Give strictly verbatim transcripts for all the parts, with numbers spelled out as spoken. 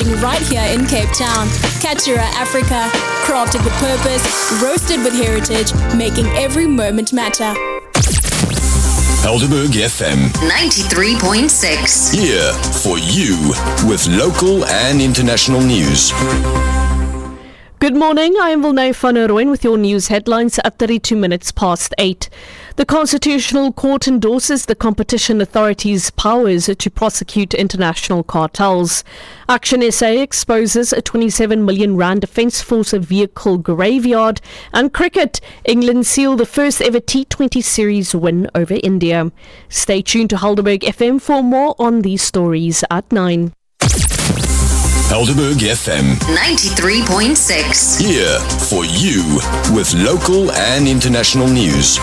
broadcasting right here in Cape Town. Katura Africa, crafted with purpose, roasted with heritage, making every moment matter. Helderberg F M ninety-three point six. Here for you with local and international news. Good morning, I am Wilnay van Rooyen with your news headlines at thirty-two minutes past eight. The Constitutional Court endorses the Competition Authority's powers to prosecute international cartels. Action S A exposes a twenty-seven million rand Defence Force vehicle graveyard. And cricket, England seal the first ever T twenty series win over India. Stay tuned to Helderberg F M for more on these stories at nine. Helderberg F M ninety-three point six. Here for you with local and international news.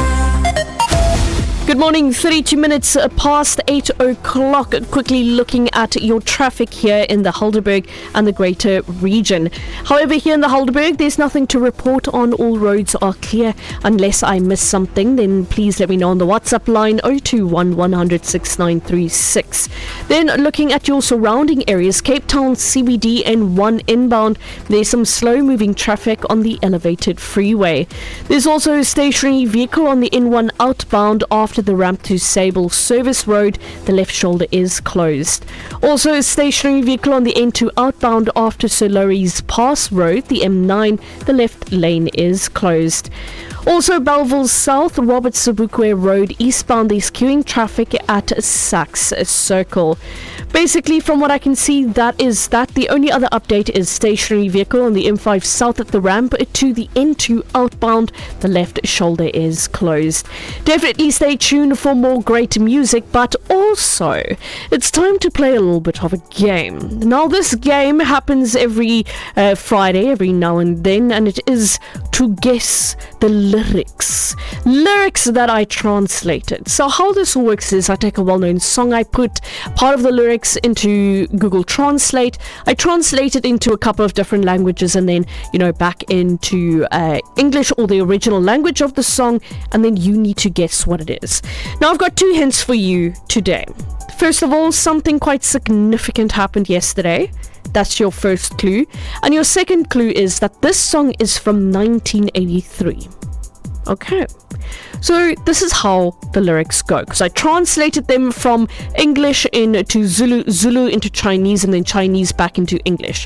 Good morning, thirty-two minutes past eight o'clock. Quickly looking at your traffic here in the Helderberg and the greater region. However, here in the Helderberg, there's nothing to report on. All roads are clear. Unless I miss something, then please let me know on the WhatsApp line oh two one, one hundred, six nine three six. Then looking at your surrounding areas, Cape Town C B D N one inbound, there's some slow-moving traffic on the elevated freeway. There's also a stationary vehicle on the N one outbound after the ramp to Sable Service Road. The left shoulder is closed. Also a stationary vehicle on the N two outbound after Sir Lowry's Pass Road, the M nine. The left lane is closed. Also, Belleville South, Robert Sobukwe Road eastbound, there's queuing traffic at Saks Circle. Basically, from what I can see, that is that. The only other update is stationary vehicle on the M five south at the ramp to the N two outbound. The left shoulder is closed. Definitely stay tuned for more great music, but also it's time to play a little bit of a game. Now, this game happens every uh, Friday, every now and then, and it is to guess the lyrics. Lyrics that I translated. So how this works is I take a well-known song, I put part of the lyrics into Google Translate. I translate it into a couple of different languages and then, you know, back into uh, English or the original language of the song, and then you need to guess what it is. Now, I've got two hints for you today. First of all, something quite significant happened yesterday. That's your first clue. And your second clue is that this song is from nineteen eighty-three. Okay. So this is how the lyrics go, because I translated them from English into Zulu, Zulu into Chinese, and then Chinese back into English.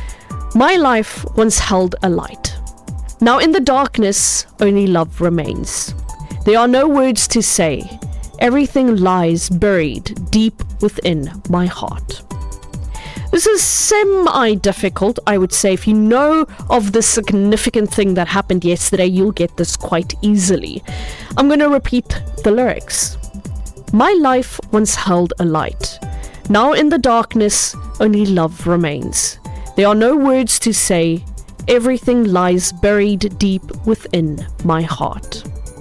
My life once held a light. Now in the darkness, only love remains. There are no words to say. Everything lies buried deep within my heart. This is semi-difficult, I would say. If you know of the significant thing that happened yesterday, you'll get this quite easily. I'm going to repeat the lyrics. My life once held a light. Now in the darkness, only love remains. There are no words to say. Everything lies buried deep within my heart.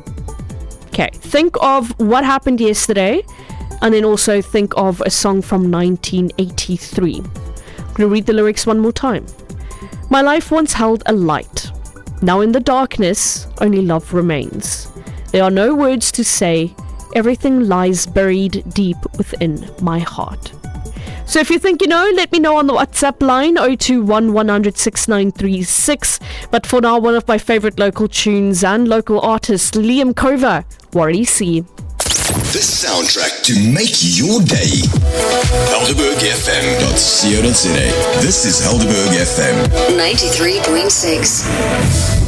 Okay, think of what happened yesterday, and then also think of a song from nineteen eighty-three. I'm going to read the lyrics one more time. My life once held a light. Now in the darkness, only love remains. There are no words to say. Everything lies buried deep within my heart. So if you think you know, let me know on the WhatsApp line oh two one, one hundred, six nine three six. But for now, one of my favorite local tunes and local artist, Liam Cover, Warisi. The soundtrack to make your day. Helderberg F M dot co dot za. This is Helderberg F M ninety-three point six.